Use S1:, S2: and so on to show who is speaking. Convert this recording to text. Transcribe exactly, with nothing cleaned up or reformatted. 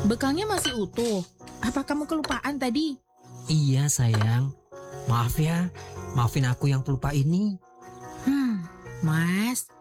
S1: Bekalnya masih utuh. Apa kamu kelupaan tadi?
S2: Iya sayang, maaf ya, maafin aku yang pelupa ini.
S1: Hmm, Mas,